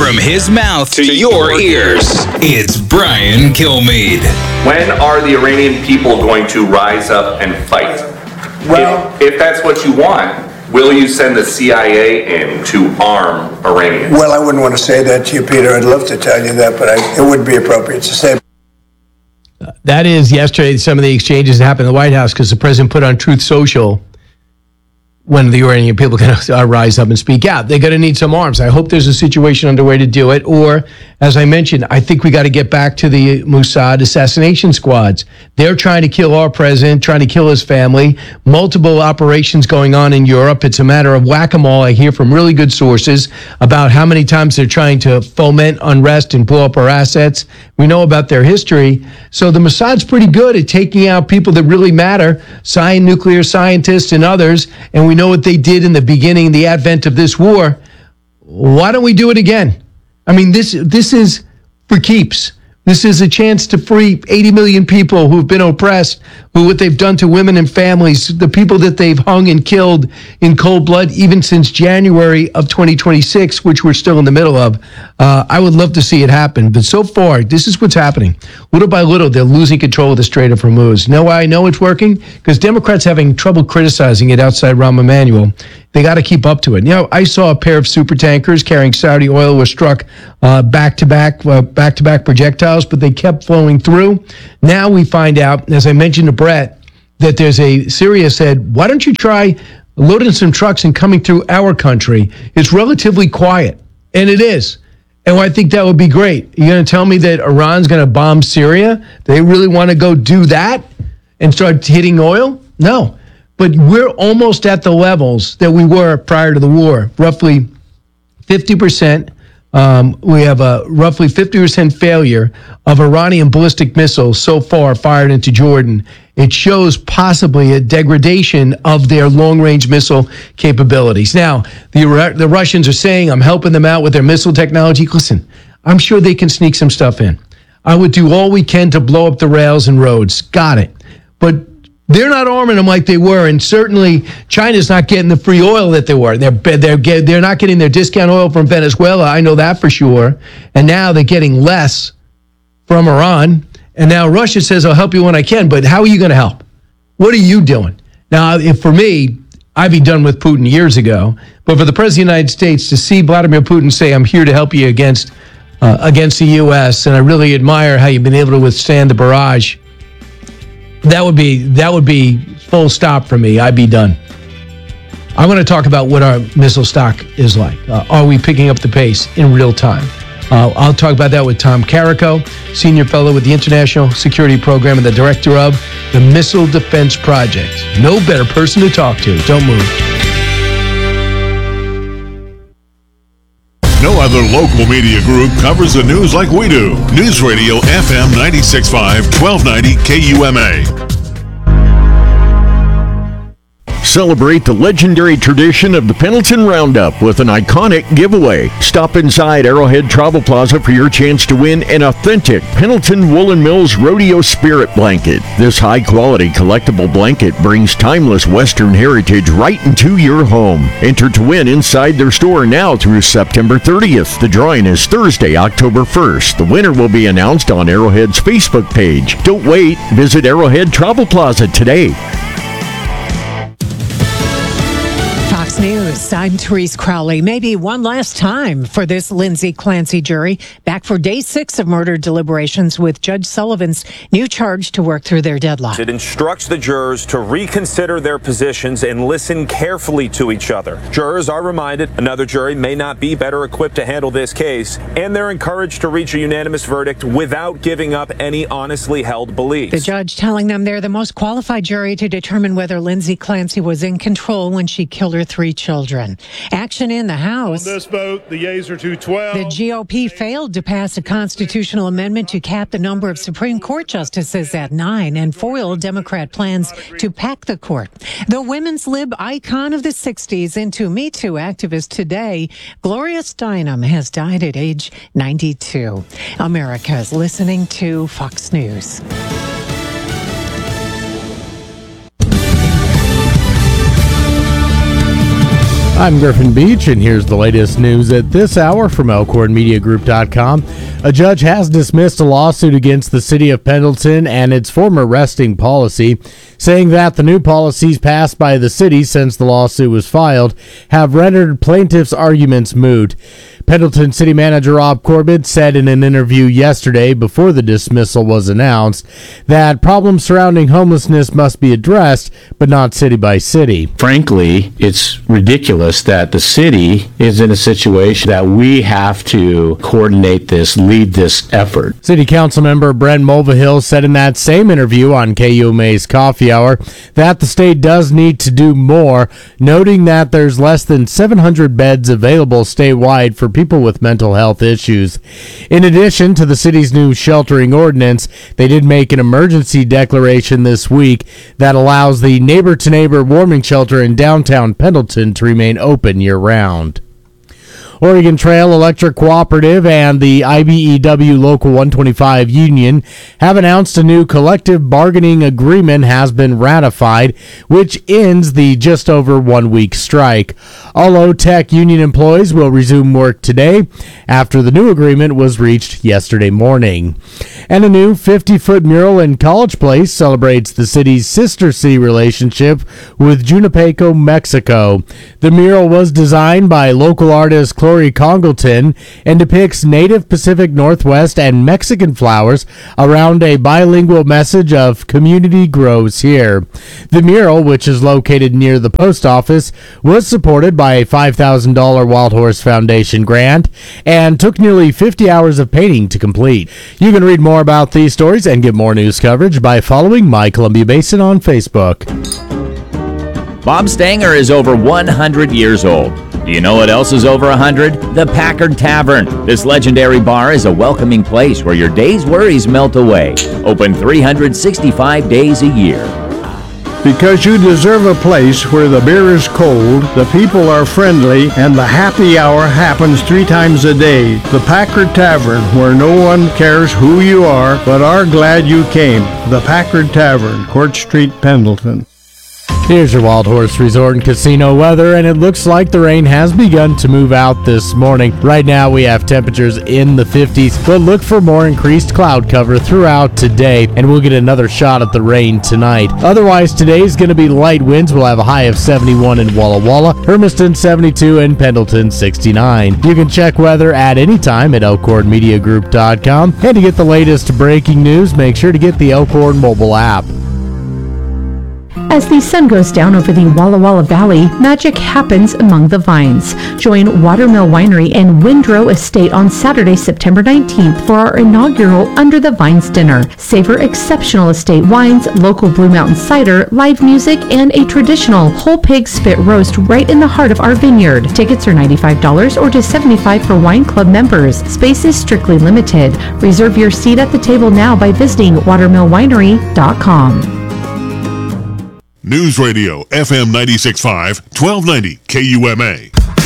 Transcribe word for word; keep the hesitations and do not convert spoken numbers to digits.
From his mouth to your ears, it's Brian Kilmeade. When are the Iranian people going to rise up and fight? Well, if, if that's what you want, will you send the C I A in to arm Iranians? Well, I wouldn't want to say that to you, Peter. I'd love to tell you that, but I, it wouldn't be appropriate to say. Uh, that is yesterday, some of the exchanges that happened in the White House because the president put on Truth Social when the Iranian people can uh, rise up and speak out. They're going to need some arms. I hope there's a situation underway to do it. Or, as I mentioned, I think we got to get back to the Mossad assassination squads. They're trying to kill our president, trying to kill his family. Multiple operations going on in Europe. It's a matter of whack-a-mole. I hear from really good sources about how many times they're trying to foment unrest and blow up our assets. We know about their history. So the Mossad's pretty good at taking out people that really matter, science, nuclear scientists and others, and we know what they did in the beginning, the advent of this war. Why don't we do it again? I mean, this this is for keeps. This is a chance to free eighty million people who've been oppressed, who what they've done to women and families, the people that they've hung and killed in cold blood, even since January of twenty twenty-six, which we're still in the middle of. Uh, I would love to see it happen. But so far, this is what's happening. Little by little, they're losing control of the Strait of Hormuz. Know why I know it's working? Because Democrats having trouble criticizing it outside Rahm Emanuel. They got to keep up to it. You know, I saw a pair of super tankers carrying Saudi oil were struck uh, back-to-back, uh, back-to-back projectiles, but they kept flowing through. Now we find out, as I mentioned to Brett, that there's a Syria said, why don't you try loading some trucks and coming through our country? It's relatively quiet, and it is. And I think that would be great. You're going to tell me that Iran's going to bomb Syria? They really want to go do that and start hitting oil? No. But we're almost at the levels that we were prior to the war. Roughly fifty percent. Um, we have a roughly fifty percent failure of Iranian ballistic missiles so far fired into Jordan. It shows possibly a degradation of their long-range missile capabilities. Now, the the Russians are saying, I'm helping them out with their missile technology. Listen, I'm sure they can sneak some stuff in. I would do all we can to blow up the rails and roads. Got it. But they're not arming them like they were, and certainly China's not getting the free oil that they were. They're they're get, they're not getting their discount oil from Venezuela. I know that for sure. And now they're getting less from Iran. And now Russia says, I'll help you when I can. But how are you going to help? What are you doing? Now, if for me, I'd be done with Putin years ago. But for the President of the United States to see Vladimir Putin say, I'm here to help you against uh, against the U S, and I really admire how you've been able to withstand the barrage. That would be that would be full stop for me. I'd be done. I want to talk about what our missile stock is like. Uh, are we picking up the pace in real time? Uh, I'll talk about that with Tom Carrico, Senior Fellow with the International Security Program and the Director of the Missile Defense Project. No better person to talk to. Don't move. No other local media group covers the news like we do. News Radio F M ninety-six point five, twelve ninety K U M A. Celebrate the legendary tradition of the Pendleton Roundup with an iconic giveaway. Stop inside Arrowhead Travel Plaza for your chance to win an authentic Pendleton Woolen Mills Rodeo Spirit Blanket. This high-quality collectible blanket brings timeless Western heritage right into your home. Enter to win inside their store now through September thirtieth. The drawing is Thursday, October first. The winner will be announced on Arrowhead's Facebook page. Don't wait. Visit Arrowhead Travel Plaza today. News. I'm Therese Crowley. Maybe one last time for this Lindsay Clancy jury. Back for day six of murder deliberations with Judge Sullivan's new charge to work through their deadline. It instructs the jurors to reconsider their positions and listen carefully to each other. Jurors are reminded another jury may not be better equipped to handle this case, and they're encouraged to reach a unanimous verdict without giving up any honestly held beliefs. The judge telling them they're the most qualified jury to determine whether Lindsay Clancy was in control when she killed her three children. Action in the House. On this vote, the yeas are two twelve. The G O P failed to pass a constitutional amendment to cap the number of Supreme Court justices at nine and foil Democrat plans to pack the court. The women's lib icon of the sixties into Me Too activist today, Gloria Steinem, has died at age ninety-two. America is listening to Fox News. I'm Griffin Beach, and here's the latest news at this hour from Elkhorn Media Group dot com. A judge has dismissed a lawsuit against the city of Pendleton and its former resting policy, saying that the new policies passed by the city since the lawsuit was filed have rendered plaintiffs' arguments moot. Pendleton City Manager Rob Corbett said in an interview yesterday before the dismissal was announced that problems surrounding homelessness must be addressed, but not city by city. Frankly, it's ridiculous that the city is in a situation that we have to coordinate this, lead this effort. City Council member Brent Mulvihill said in that same interview on K U M A's Coffee Hour that the state does need to do more, noting that there's less than seven hundred beds available statewide for people with mental health issues. In addition to the city's new sheltering ordinance, they did make an emergency declaration this week that allows the neighbor-to-neighbor warming shelter in downtown Pendleton to remain open year-round. Oregon Trail Electric Cooperative and the I B E W Local one twenty-five Union have announced a new collective bargaining agreement has been ratified, which ends the just over one-week strike. All O-Tech union employees will resume work today after the new agreement was reached yesterday morning. And a new fifty-foot mural in College Place celebrates the city's sister city relationship with Junapeco, Mexico. The mural was designed by local artist Chloe Congleton and depicts native Pacific Northwest and Mexican flowers around a bilingual message of community grows here. The mural, which is located near the post office, was supported by a five thousand dollars Wild Horse Foundation grant and took nearly fifty hours of painting to complete. You can read more about these stories and get more news coverage by following My Columbia Basin on Facebook. Bob Stanger is over one hundred years old. Do you know what else is over one hundred? The Packard Tavern. This legendary bar is a welcoming place where your day's worries melt away. Open three hundred sixty-five days a year. Because you deserve a place where the beer is cold, the people are friendly, and the happy hour happens three times a day. The Packard Tavern, where no one cares who you are, but are glad you came. The Packard Tavern, Court Street, Pendleton. Here's your Wild Horse Resort and Casino weather, and it looks like the rain has begun to move out this morning. Right now we have temperatures in the fifties, but look for more increased cloud cover throughout today, and we'll get another shot at the rain tonight. Otherwise, today's going to be light winds. We'll have a high of seventy-one in Walla Walla, Hermiston seventy-two, and Pendleton sixty-nine. You can check weather at any time at Elkhorn Media Group dot com, and to get the latest breaking news, make sure to get the Elkhorn mobile app. As the sun goes down over the Walla Walla Valley, magic happens among the vines. Join Watermill Winery and Windrow Estate on Saturday, September nineteenth for our inaugural Under the Vines dinner. Savor exceptional estate wines, local Blue Mountain cider, live music, and a traditional whole pig spit roast right in the heart of our vineyard. Tickets are ninety-five dollars or just seventy-five dollars for wine club members. Space is strictly limited. Reserve your seat at the table now by visiting watermill winery dot com. News Radio F M ninety-six point five, twelve ninety K U M A.